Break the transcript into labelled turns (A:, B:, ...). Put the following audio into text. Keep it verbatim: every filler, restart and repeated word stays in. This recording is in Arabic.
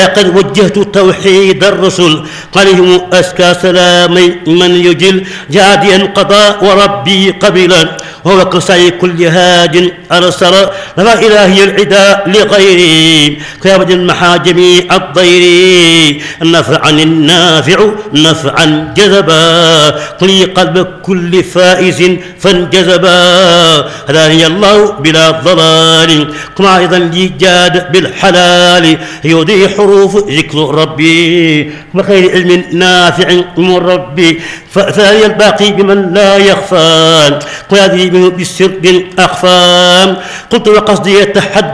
A: قد وجهت توحيد الرسل عليهم أزكى سلامي من يجل جاديا قضاء وربي قبلا وهو كسعي كل هاد أرسل لا إلهي العداء لغيري كابد المحاجم الضير نفعا النافع نفعا جذبا قلي قلب كل فائز فانجذبا هداني الله بلا ضلال كما أيضا لي جاد بالحلال يودي حروف ذكر ربي وخير علم نافع من ربي فثاني الباقي بمن لا يخفى قل هذه بالسر أخفى قلت وقصدي يتحدى